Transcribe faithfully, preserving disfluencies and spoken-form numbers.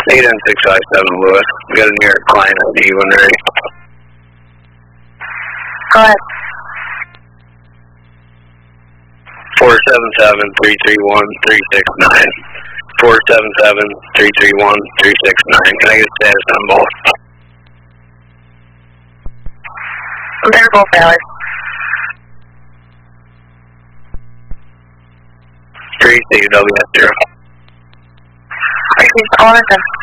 eight N six five seven Lewis. We got a New York client I D when ready. Go ahead. four seven seven, three three one, three six nine. four seven seven, three three one, three six nine. Can I get a status on both? They're both valid. three C W S zero. Please, all of them.